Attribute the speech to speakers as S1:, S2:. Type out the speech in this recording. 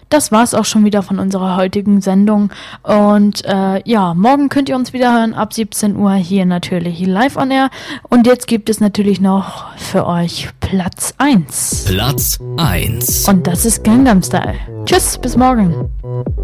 S1: das war's auch schon wieder von unserer heutigen Sendung. Und morgen könnt ihr uns wieder hören ab 17 Uhr hier natürlich live on air. Und jetzt gibt es natürlich noch für euch Platz 1.
S2: Platz 1.
S1: Und das ist Gangnam Style. Tschüss, bis morgen.